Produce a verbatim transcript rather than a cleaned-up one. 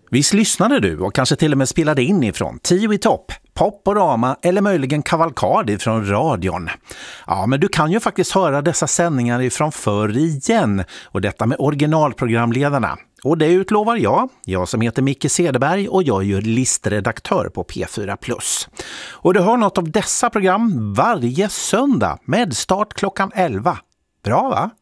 Visst lyssnade du och kanske till och med spelade in ifrån Tio i topp, Poporama eller möjligen Kavalkad ifrån radion. Ja, men du kan ju faktiskt höra dessa sändningar ifrån förr igen, och detta med originalprogramledarna. Och det utlovar jag, jag som heter Micke Cederberg och jag är ju listredaktör på P fyra plus. Och du hör något av dessa program varje söndag med start klockan elva. Bra va?